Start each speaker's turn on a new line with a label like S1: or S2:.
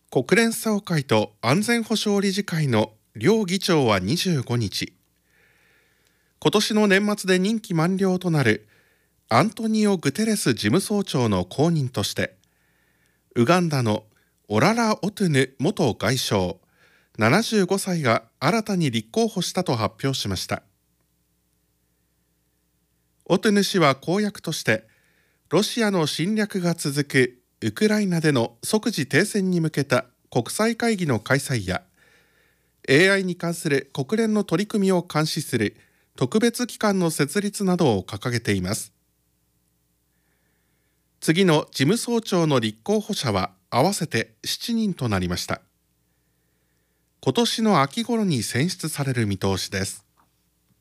S1: 国連総会と安全保障理事会の両議長は25日、今年の年末で任期満了となるアントニオ・グテレス事務総長の後任として、ウガンダのオララ・オトゥヌ元外相75歳が新たに立候補したと発表しました。オトゥヌ氏は公約として、ロシアの侵略が続くウクライナでの即時停戦に向けた国際会議の開催や、AI に関する国連の取り組みを監視する特別機関の設立などを掲げています。次の事務総長の立候補者は合わせて7人となりました。今年の秋頃に選出される見通しです。